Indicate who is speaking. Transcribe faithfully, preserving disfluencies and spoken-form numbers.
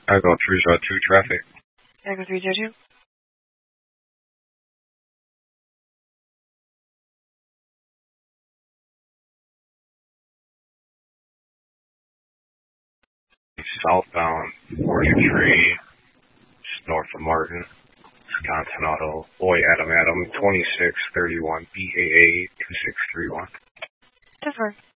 Speaker 1: I go three zero two traffic.
Speaker 2: I go three zero two.
Speaker 1: Southbound forty-three, just north of Martin, Wisconsin Auto. Boy Adam Adam, twenty-six thirty-one B A A two six three one.
Speaker 2: Different.